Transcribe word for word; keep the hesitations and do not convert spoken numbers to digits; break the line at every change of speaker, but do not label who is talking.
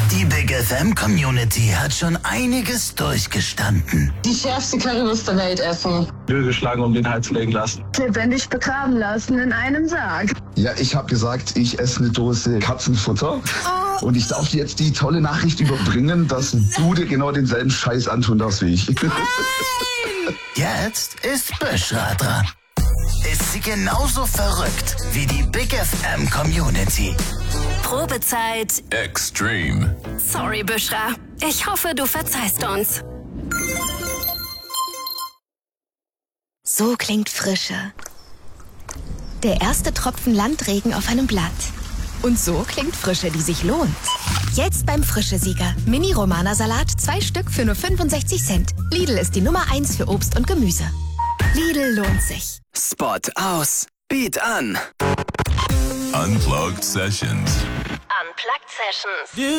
Die Big F M Community hat schon einiges durchgestanden.
Die schärfste Currywurst der Welt essen.
Lüge schlagen, um den Hals legen lassen.
Lebendig begraben lassen in einem Sarg.
Ja, ich habe gesagt, ich esse eine Dose Katzenfutter. Oh. Und ich darf dir jetzt die tolle Nachricht überbringen, dass du dir genau denselben Scheiß antun darfst wie ich.
Jetzt ist Bushra dran. Ist sie genauso verrückt wie die Big F M Community?
Probezeit
Extreme.
Sorry, Bushra. Ich hoffe, du verzeihst uns.
So klingt Frische. Der erste Tropfen Landregen auf einem Blatt. Und so klingt Frische, die sich lohnt. Jetzt beim Frische-Sieger. Mini-Romana-Salat, zwei Stück für nur fünfundsechzig Cent. Lidl ist die Nummer eins für Obst und Gemüse. Lidl lohnt sich.
Spot aus. Beat an.
Unplugged Sessions.
Unplugged Sessions.